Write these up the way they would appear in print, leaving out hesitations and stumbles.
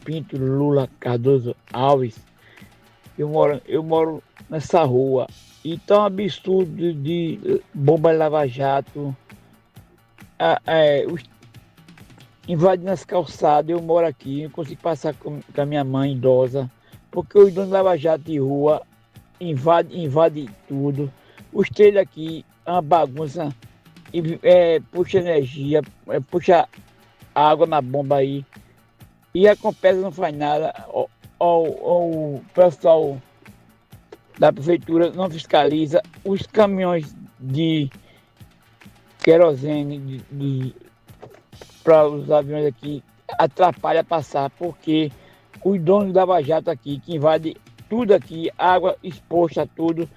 Pinto Lula Cardoso Alves. Eu moro nessa rua. E tá um absurdo de bomba de lava-jato, invadindo as calçadas. Eu moro aqui, não consigo passar com a minha mãe idosa, porque os donos de lava-jato de rua invade tudo. Os telhos aqui é uma bagunça, puxa energia, puxa água na bomba aí. E a Compesa não faz nada. O pessoal da prefeitura não fiscaliza. Os caminhões de querosene para os aviões aqui atrapalha passar, porque os donos da Lava Jato aqui, que invade tudo aqui, água exposta, tudo,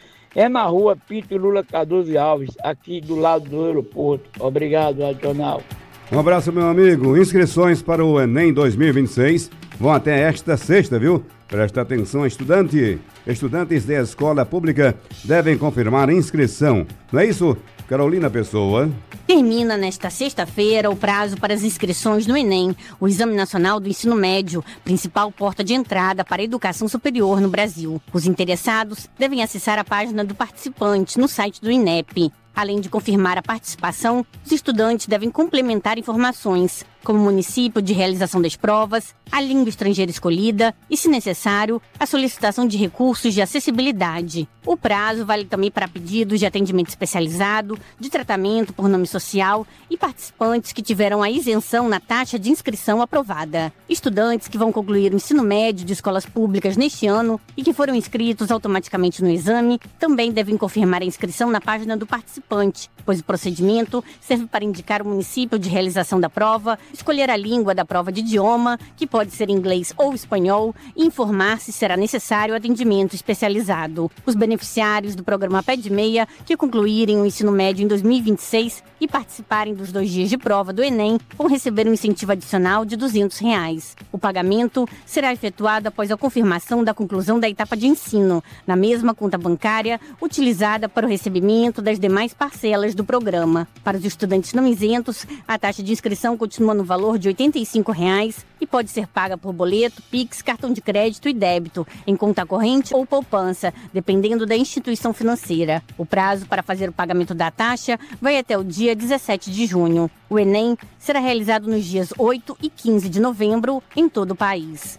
é na rua Pinto Lula Cardoso Alves, aqui do lado do aeroporto. Obrigado, Adional. Um abraço, meu amigo. Inscrições para o Enem 2026 vão até esta sexta, viu? Presta atenção, estudante. Estudantes da escola pública devem confirmar a inscrição. Não é isso, Carolina Pessoa? Termina nesta sexta-feira o prazo para as inscrições no Enem, o Exame Nacional do Ensino Médio, principal porta de entrada para a educação superior no Brasil. Os interessados devem acessar a página do participante no site do INEP. Além de confirmar a participação, os estudantes devem complementar informações, como o município de realização das provas, a língua estrangeira escolhida e, se necessário, a solicitação de recursos de acessibilidade. O prazo vale também para pedidos de atendimento especializado, de tratamento por nome social e participantes que tiveram a isenção na taxa de inscrição aprovada. Estudantes que vão concluir o ensino médio de escolas públicas neste ano e que foram inscritos automaticamente no exame também devem confirmar a inscrição na página do participante, pois o procedimento serve para indicar o município de realização da prova, escolher a língua da prova de idioma, que pode ser inglês ou espanhol, e informar se será necessário atendimento especializado. Os beneficiários do programa Pé de Meia, que concluírem o ensino médio em 2026 e participarem dos 2 dias de prova do Enem, vão receber um incentivo adicional de R$ 200. O pagamento será efetuado após a confirmação da conclusão da etapa de ensino, na mesma conta bancária utilizada para o recebimento das demais parcelas do programa. Para os estudantes não isentos, a taxa de inscrição continua no valor de R$ 85 e pode ser paga por boleto, Pix, cartão de crédito e débito, em conta corrente ou poupança, dependendo da instituição financeira. O prazo para fazer o pagamento da taxa vai até o dia 17 de junho. O Enem será realizado nos dias 8 e 15 de novembro em todo o país.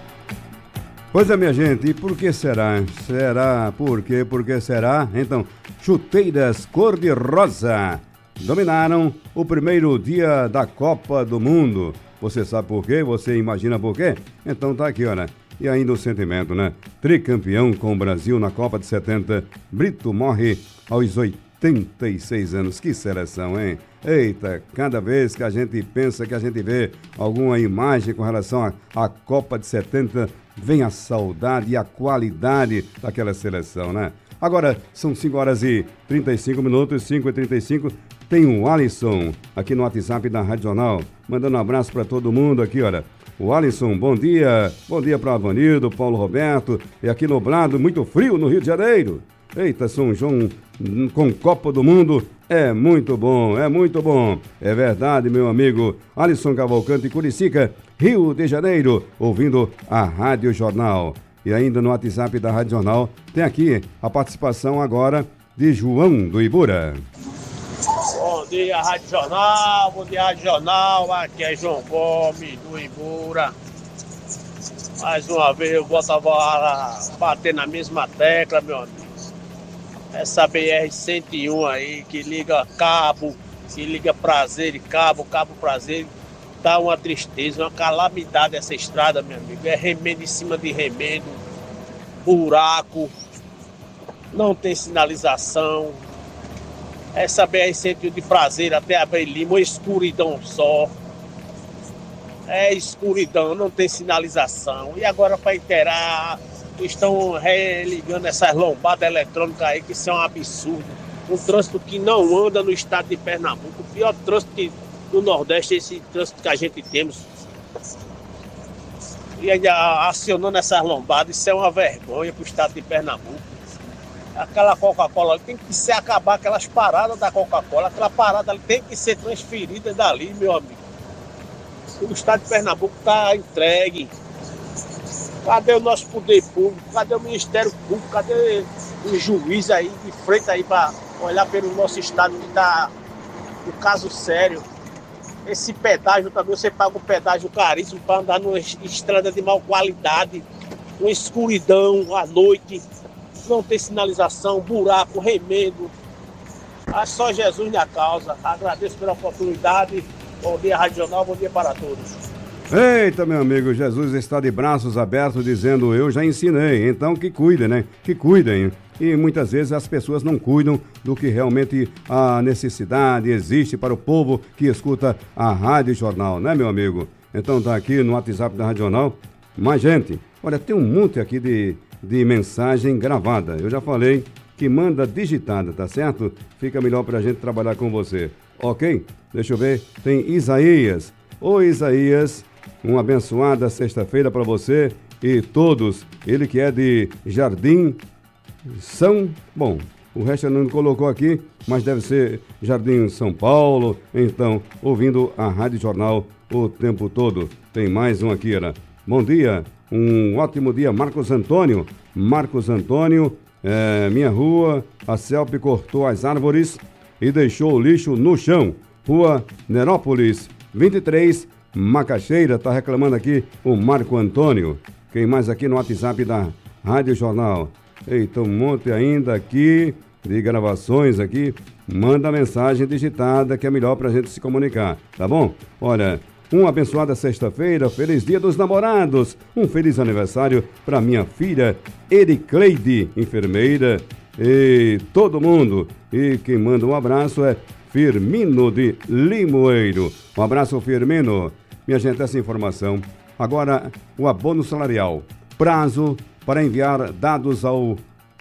Pois é, minha gente, e por que será? Por que será? Então, chuteiras cor-de-rosa dominaram o primeiro dia da Copa do Mundo. Você sabe por quê? Você imagina por quê? Então tá aqui, olha. E ainda o sentimento, né? Tricampeão com o Brasil na Copa de 70, Brito morre aos 86 anos. Que seleção, hein? Eita, cada vez que a gente pensa, que a gente vê alguma imagem com relação à Copa de 70, vem a saudade e a qualidade daquela seleção, né? Agora, são 5h35, 5h35. Tem o Alisson aqui no WhatsApp da Rádio Jornal, mandando um abraço para todo mundo aqui, olha. O Alisson, bom dia para Avanildo, Paulo Roberto, e aqui nublado, muito frio no Rio de Janeiro. Eita, São João com Copa do Mundo é muito bom, é muito bom. É verdade, meu amigo Alisson Cavalcante, Curicica, Rio de Janeiro, ouvindo a Rádio Jornal. E ainda no WhatsApp da Rádio Jornal, tem aqui a participação agora de João do Ibura. Bom dia, Rádio Jornal. Bom dia, Rádio Jornal. Aqui é João Gomes, do Ibura. Mais uma vez eu voltava a bater na mesma tecla, meu amigo. Essa BR-101 aí, que liga cabo, que liga Prazer, cabo Prazer, dá uma tristeza, uma calamidade essa estrada, meu amigo. É remendo em cima de remendo, buraco, não tem sinalização. Essa BR-101 de Prazer até Abreu Lima, uma escuridão só. É escuridão, não tem sinalização. E agora para inteirar, estão religando essas lombadas eletrônicas aí, que isso é um absurdo. Um trânsito que não anda no estado de Pernambuco. O pior trânsito do Nordeste é esse trânsito que a gente temos. E ainda acionando essas lombadas, isso é uma vergonha para o estado de Pernambuco. Aquela Coca-Cola tem que se acabar, aquelas paradas da Coca-Cola, aquela parada ali tem que ser transferida dali, meu amigo. O estado de Pernambuco está entregue. Cadê o nosso poder público? Cadê o Ministério Público? Cadê os juízes aí de frente aí para olhar pelo nosso estado que está um caso sério? Esse pedágio também, você paga um pedágio caríssimo para andar numa estrada de má qualidade, uma escuridão à noite, não tem sinalização, buraco, remendo. Só Jesus na causa. Agradeço pela oportunidade. Bom dia, Rádio Jornal. Bom dia para todos. Eita, meu amigo, Jesus está de braços abertos dizendo, eu já ensinei, então que cuidem, né? Que cuidem. E muitas vezes as pessoas não cuidam do que realmente a necessidade existe para o povo que escuta a Rádio Jornal, né, meu amigo? Então tá aqui no WhatsApp da Rádio Jornal. Mas, gente, olha, tem um monte aqui de mensagem gravada. Eu já falei que manda digitada, tá certo? Fica melhor pra gente trabalhar com você, ok? Deixa eu ver, tem Isaías. Ô Isaías, uma abençoada sexta-feira para você e todos. Ele que é de Jardim Bom, o resto ele não colocou aqui, mas deve ser Jardim São Paulo. Então, ouvindo a Rádio Jornal o tempo todo. Tem mais um aqui, né? Bom dia, um ótimo dia, Marcos Antônio. Marcos Antônio, minha rua, a Celp cortou as árvores e deixou o lixo no chão. Rua Nerópolis 23, Macaxeira, tá reclamando aqui o Marco Antônio. Quem mais aqui no WhatsApp da Rádio Jornal? Eita, um monte ainda aqui de gravações aqui. Manda mensagem digitada que é melhor pra gente se comunicar, tá bom? Olha, uma abençoada sexta-feira, feliz dia dos namorados. Um feliz aniversário pra minha filha Ericleide, enfermeira, e todo mundo. E quem manda um abraço é Firmino de Limoeiro. Um abraço, Firmino. Minha gente, essa informação. Agora, o abono salarial. Prazo para enviar dados ao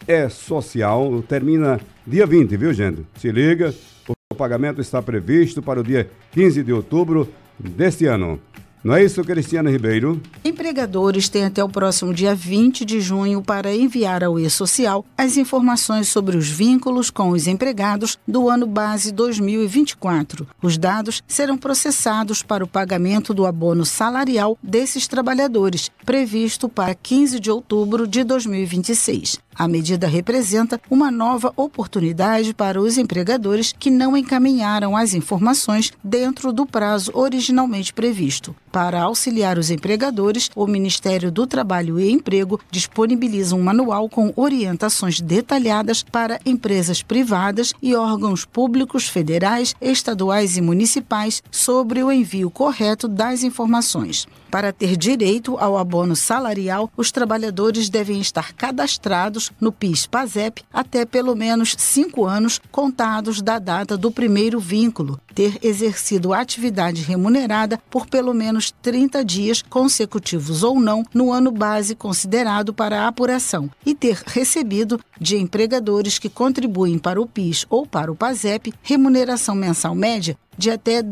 E-Social termina dia 20, viu, gente? Se liga, o pagamento está previsto para o dia 15 de outubro deste ano. Não é isso, Cristiano Ribeiro? Empregadores têm até o próximo dia 20 de junho para enviar ao E-Social as informações sobre os vínculos com os empregados do ano base 2024. Os dados serão processados para o pagamento do abono salarial desses trabalhadores, previsto para 15 de outubro de 2026. A medida representa uma nova oportunidade para os empregadores que não encaminharam as informações dentro do prazo originalmente previsto. Para auxiliar os empregadores, o Ministério do Trabalho e Emprego disponibiliza um manual com orientações detalhadas para empresas privadas e órgãos públicos federais, estaduais e municipais sobre o envio correto das informações. Para ter direito ao abono salarial, os trabalhadores devem estar cadastrados no PIS/PASEP até pelo menos 5 anos contados da data do primeiro vínculo, ter exercido atividade remunerada por pelo menos 30 dias consecutivos ou não no ano base considerado para a apuração e ter recebido de empregadores que contribuem para o PIS ou para o PASEP remuneração mensal média de até R$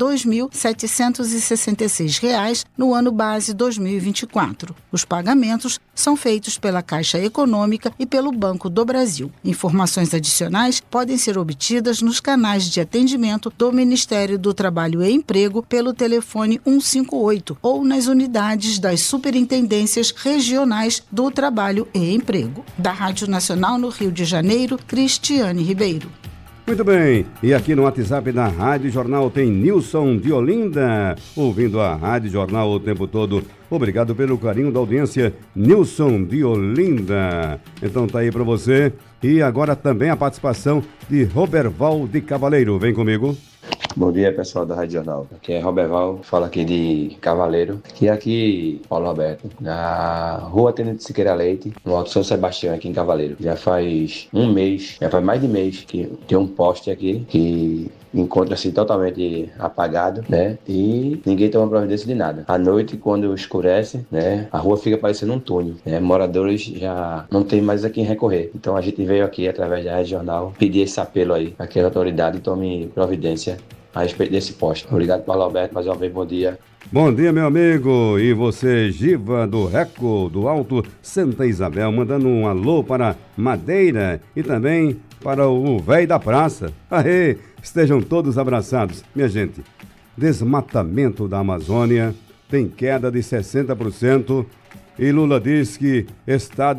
2.766 no ano base 2024. Os pagamentos são feitos pela Caixa Econômica e pelo Banco do Brasil. Informações adicionais podem ser obtidas nos canais de atendimento do Ministério do Trabalho e Emprego pelo telefone 158 ou nas unidades das Superintendências Regionais do Trabalho e Emprego. Da Rádio Nacional no Rio de Janeiro, Cristiane Ribeiro. Muito bem, e aqui no WhatsApp da Rádio Jornal tem Nilson de Olinda, ouvindo a Rádio Jornal o tempo todo. Obrigado pelo carinho da audiência, Nilson de Olinda. Então tá aí para você. E agora também a participação de Roberval de Cavaleiro. Vem comigo. Bom dia, pessoal da Rádio Jornal. Aqui é Roberval, fala aqui de Cavaleiro. E aqui, Paulo Roberto, na Rua Tenente Siqueira Leite, no Alto São Sebastião, aqui em Cavaleiro. Já faz mais de mês que tem um poste aqui que encontra-se totalmente apagado, né? E ninguém toma providência de nada. À noite, quando escurece, né? A rua fica parecendo um túnel, né? Moradores já não tem mais a quem recorrer. Então a gente veio aqui, através da Rádio Jornal, pedir esse apelo aí, para que a autoridade tome providência a respeito desse poste. Obrigado, Paulo Alberto, mais uma vez, bom dia. Bom dia, meu amigo. E você, Giva do Reco, do Alto Santa Isabel, mandando um alô para Madeira e também para o Véi da Praça. Aê, estejam todos abraçados. Minha gente, desmatamento da Amazônia tem queda de 60% e Lula diz que Estado